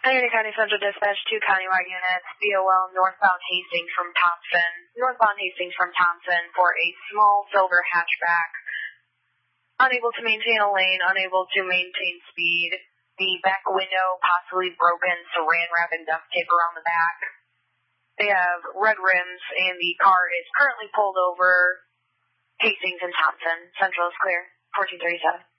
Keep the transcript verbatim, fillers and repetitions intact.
Miami County Central Dispatch, two countywide units, B O L northbound Hastings from Thompson, northbound Hastings from Thompson for a small silver hatchback. Unable to maintain a lane, unable to maintain speed. The back window possibly broken, saran wrap and duct tape around the back. They have red rims, and the car is currently pulled over Hastings and Thompson. Central is clear, fourteen thirty-seven.